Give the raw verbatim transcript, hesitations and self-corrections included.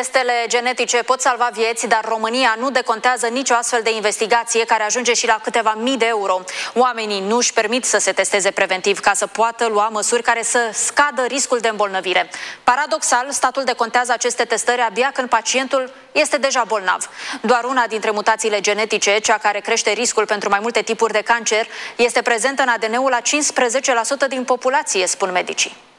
Testele genetice pot salva vieți, dar România nu decontează nicio astfel de investigație care ajunge și la câteva mii de euro. Oamenii nu își permit să se testeze preventiv ca să poată lua măsuri care să scadă riscul de îmbolnăvire. Paradoxal, statul decontează aceste testări abia când pacientul este deja bolnav. Doar una dintre mutațiile genetice, cea care crește riscul pentru mai multe tipuri de cancer, este prezentă în A D N-ul la cincisprezece la sută din populație, spun medicii.